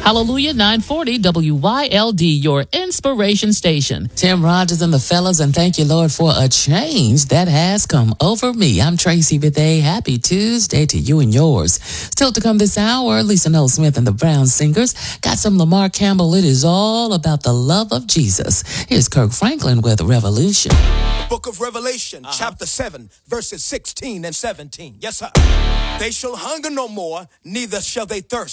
Hallelujah 940 WYLD, your inspiration station. Tim Rogers and the fellas, and thank you, Lord, for a change that has come over me. I'm Tracy Bethea. Happy Tuesday to you and yours. Still to come this hour, Lisa Noel Smith and the Brown Singers. Got some Lamar Campbell. It is all about the love of Jesus. Here's Kirk Franklin with Revolution. Book of Revelation, chapter 7, verses 16 and 17. Yes, sir. They shall hunger no more, neither shall they thirst.